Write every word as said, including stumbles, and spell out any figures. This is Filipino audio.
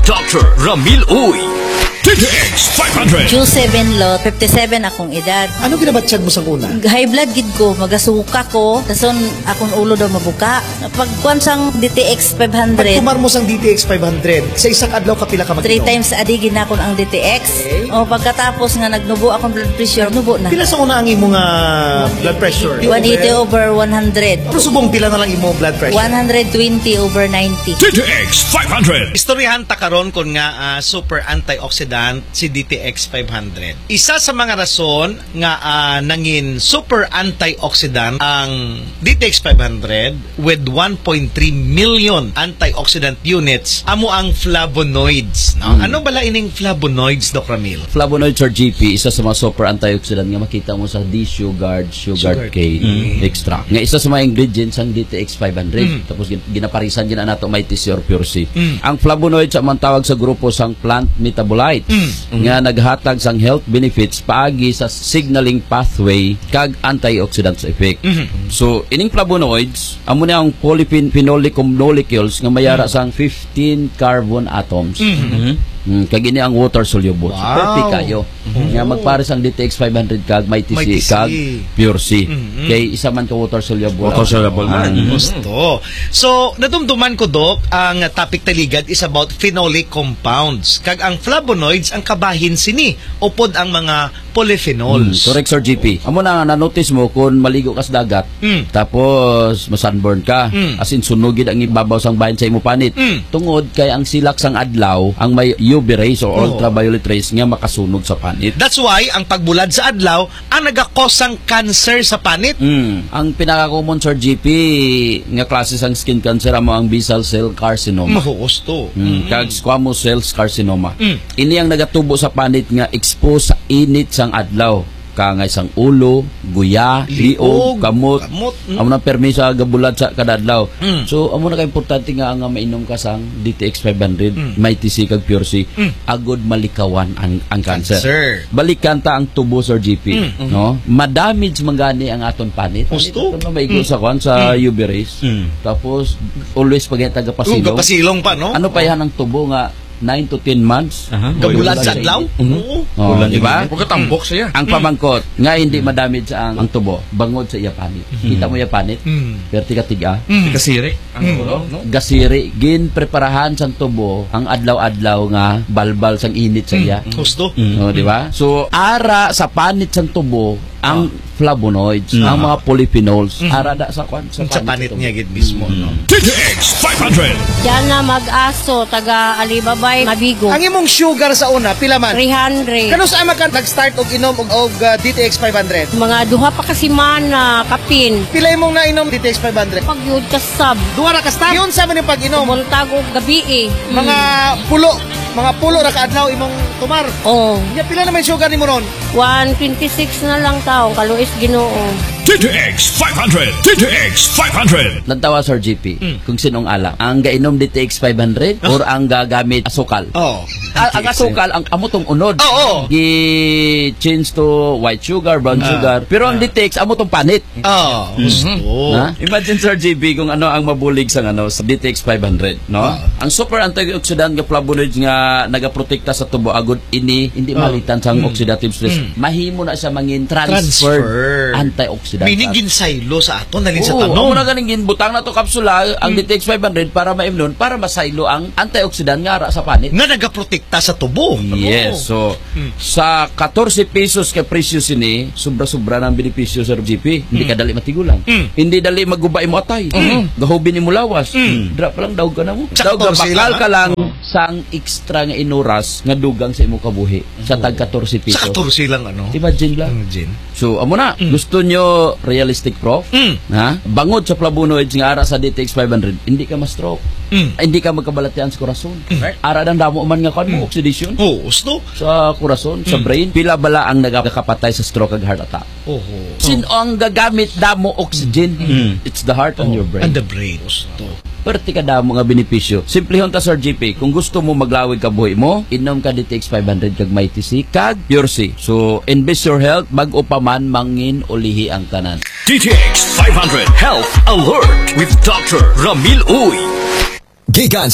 Doctor Ramil Uy. D T X five hundred. Q seven lot, fifty-seven akong edad. Ano ginabatsyag mo sa una? High blood gid ko, magasuka ko, tason akong ulo daw mabuka. Pagkuan sang D T X five hundred. Pagkumar mo sang D T X five hundred, sa isang adlaw ka pila ka mag-inom? Three times a day ginakon ang D T X. Okay. O pagkatapos nga nagnubo akong blood pressure, nubo na. Pila sa una ang imong uh, blood pressure? one eighty over one hundred. Pero subong pila na lang imong blood pressure? one twenty over ninety. D T X five hundred. Istoryahan ta karon kon nga uh, super antioxidant si D T X five hundred. Isa sa mga rason nga uh, nangin super antioxidant ang D T X five hundred with one point three million antioxidant units amo ang flavonoids, no? Mm. Ano bala ining flavonoids, Doc Ramil? Flavonoids or G P, isa sa mga super antioxidant nga makita mo sa D-sugared, sugared Sugar cane cane. extract. Nga isa sa mga ingredients ang D T X five hundred. Mm. Tapos gin- ginaparisan gina nato may T C or pure C. Mm. Ang flavonoids ang tawag sa grupo sang plant metabolites Mm. nga naghatag sang health benefits paagi sa signaling pathway kag antioxidant effect. Mhm. So ining flavonoids amo na ang polyphenolic molecules nga mayara sang fifteen carbon atoms. Mhm. Mm, kag ini ang water soluble. Wow. Super thick kayo. Mhm. Nga magpares ang D T X five hundred kag may T C, May T C. kag pure C. Mhm. Kay isa man ka water soluble. Water soluble man. Ah, Gusto. So, nadumduman ko, Doc, ang topic taligad is about phenolic compounds. Kag ang flavonoids, ang kabahin sini. Upod ang mga Mm, polyphenols. correct, Sir G P. Amo na nga na-notice mo kung maligo ka sa dagat, Mm. tapos masunburn ka, Mm. as in sunugid ang ibabaw sang bahin sa imo panit. Mm. Tungod kay ang silak sang adlaw, ang may U V rays or Oo. ultraviolet rays nga makasunog sa panit. That's why, ang pagbulad sa adlaw, ang nagakosang cancer sa panit. Mm. Ang pinaka-common, Sir G P, nga klase sang skin cancer amo ang basal cell carcinoma. Mahugusto. Mm. Kag squamous cells carcinoma. Mm. Ini ang nagatubo sa panit nga expose sa init sang adlaw. Kangay sang ulo, guya, Liog, liog, kamot. kamot, mm. Amo na permisa gabulad sa kada adlaw. Mm. So amo na ka importante nga nga mainom ka sang D T X five hundred, Mm. may T C kag pure C. Mm. Agod malikawan ang ang cancer. Cancer. Balikan ta ang tubo, Sir G P, Mm. no? Madamage mangani ang aton panit. Gusto. Ito na maigo sa kwan sa U V rays. Mm. Tapos always pag taga Uga pasilong. pasilong pa, no? Ano pa yan ang tubo nga nine to ten months? Aha. Gabulad Gabulad sa adlaw? init. Oo. Oh, Ulan di ba? Huwag katambok siya. Ang pamangkot nga hindi madamage ang, ang tubo, bangod sa iya panit. Kita mo iya panit? Mm. Perti ka tiga. Mm. Kasiri. Ang Mm. ulo, no? Gasiri, gin preparahan sang tubo ang adlaw-adlaw nga balbal sang init sa iya. Gusto. Mm. No, di ba? So ara sa panit sang tubo ang flavonoids, Mm. ang mga polyphenols, Mm. ara da sa kwan Sa panit tubo. niya gid mismo, no? D T X five hundred. Diyan na mag-aso, taga Alibabay, Mabigo. Ang imong sugar sa una, pila man? three hundred. Kano sa ama ka nag-start og inom og, og uh, D T X five hundred? Mga duha pa kasi mana, kapin. Pila imong nainom D T X five hundred? Pag yun ka sab, Duha ra ka start. Yun sa man yung pag-inom. buntag og gabi eh. Mga pulo, mga pulo ra ka adlaw imong tumar. Oh, Ya pila naman sugar nimo ron? one twenty-six na lang tao, kaluis ginoo. D T X five hundred. D T X five hundred. Lantawa, Sir G P, Mm. kung sinong ala. Ang gainom D T X five hundred or ang gagamit asukal? Oh. Ah, ang asukal, ang amotong unod. Oo. Gi-change to white sugar, brown Ah. sugar. Pero ang D T X, amotong panit. Oh, gusto. Na? Imagine, Sir G P, kung ano ang mabulig sa ano sa D T X five hundred, no? Ah. Ang super antioxidant nga flavonoids nga nagaprotekta sa tubo agud ini hindi Ah. malitan sa Mm. oxidative stress. Mm. Mahimo na siya mangin Transfer. transferred antioxidant. Meaning ginsaylo sa aton nalin sa Oo, tanong. amo na ganing ginbutang na to kapsula ang Mm. D T X five hundred para maimnon para masaylo ang antioxidant nga ara sa panit. Nga nagaprotekta sa tubo. Yes, so Mm. sa fourteen pesos ka presyo sini, sobra-sobra ng benepisyo, Sir G P. Hindi ka dali matigulang. Mm. Hindi dali magubay mo atay. Mm. Gahubin ni mo lawas. Mm. Dra pa lang daog ka na mo. Sa Daog ka fourteen bakal lang, ka lang sang extra nga inuras nga dugang sa imo kabuhi sa tag fourteen pesos. Sa katorsi lang, ano? Imagine lang. Imagine. So, amo na. Mm. Gusto nyo realistic proof? Mm. Ha? Bangod sa flavonoids nga ara sa D T X five hundred, hindi ka ma-stroke. Mm. Hindi ka magkabalatian sa korason. Mm. Ara dan damo man nga kon mo oxidation Oh, gusto. sa korason, sa Mm. brain. Pila bala ang nagakapatay sa stroke ag heart attack. Oh. Sino ang gagamit damo oxygen? Mm. It's the heart and your brain. And the brain. Gusto. Perti ka damo nga benepisyo. Simplihon ta, Sir G P. Kung gusto mo maglawig ka buhi mo, inom ka D T X five hundred kag may T C kag Pure C. So, invest your health, bag-o pa man mangin ulihi ang tanan. D T X five hundred Health Alert with Doctor Ramil Uy. Gikan